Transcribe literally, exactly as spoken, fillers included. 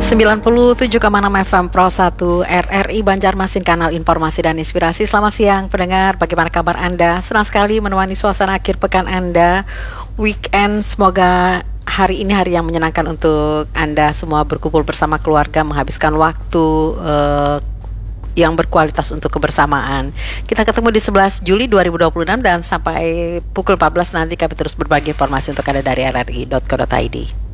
sembilan puluh tujuh koma enam F M Pro satu R R I Banjarmasin, kanal informasi dan inspirasi. Selamat siang pendengar, bagaimana kabar Anda? Senang sekali menemani suasana akhir pekan Anda, weekend. Semoga hari ini hari yang menyenangkan untuk Anda semua, berkumpul bersama keluarga, menghabiskan waktu uh, yang berkualitas untuk kebersamaan. Kita ketemu di sebelas Juli dua ribu dua puluh enam dan sampai pukul empat belas nanti kami terus berbagi informasi untuk Anda dari r r i dot co dot i d.